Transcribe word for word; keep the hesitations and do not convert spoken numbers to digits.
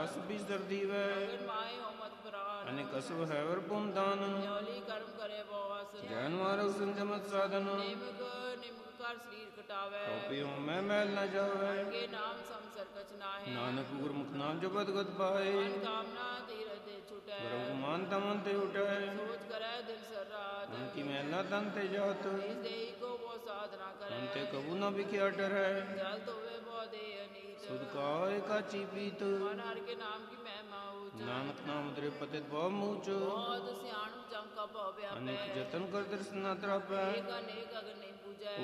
ਰਸ ਬੀਸਰ ਦੀਵੈ ਅਗਨ ਮਾਏ ਹੋ ਮਤ ਪ੍ਰਾਨ ਅਨੇਕ ਅਸਵ ਹੈ ਵਰ ਪੁਮ ਦਾਨ ਨਿਉਲੀ ਕਰਮ ਕਰੇ ਬੋਸ ਜੈਨ ਮਾਰਗ ਸੰਜਮਤ ਸਾਧਨ ਨਿਮਕ ਨਿਮਕ ਕਰ ਸਰੀਰ ਕਟਾਵੇ ਟੋਪਿਓ ਮੈਂ ਮੈਲ ਨ ਜਾਵੇ ਕੇ ਨਾਮ ਸੰਸਰ ਕਛ ਨਾਹੀ ਨਾਨਕ ਗੁਰਮੁਖ ਨਾਮ ਜਪਤ ਗਤ ਪਾਏ ਮਨ ਕਾਮਨਾ ਤੀਰ ਦੇ ਛੁਟੈ ਗੁਰੂ ਮਾਨ ਤਮਨ ਤੇ ਉਟੈ ਸੋਚ ਕਰੈ ਦਿਲ ਸਰਾਤ ਮਨ ਕੀ ਮਹਿਲਾ ਤਨ ਤੇ ਜਾਤ ਇਸ ਦੇਈ ਕੋ ਬੋ ਸਾਧਨਾ ਕਰੈ ਮਨ ਤੇ ਕਬੂ ਨ ਵਿਖਿਆ ਡਰੈ ਜਲ ਤੋਵੇ ਬੋ ਦੇ ਅਨੀਤ ਸੁਧ ਕਾਇ ਕਾਚੀ ਪੀਤ ਮਨ ਹਰਿ ਕੇ ਨਾਮ ਕੀ ਮਹਿਮਾ ਉਚ ਨਾਨਕ ਨਾਮ ਤੇਰੇ ਪਤਿਤ ਬਹੁ ਮੂਚ ਬਹੁਤ ਸਿਆਣ ਜਮ ਕਾ ਭਉ ਵਿਆਪੈ ਅਨੇਕ ਜਤਨ ਕਰ ਦਰਸ਼ਨ ਨਾ ਤਰਾਪੈ ਏਕ ਅਨੇਕ ਅਗਨ ਨਹੀਂ ਪੂਜੈ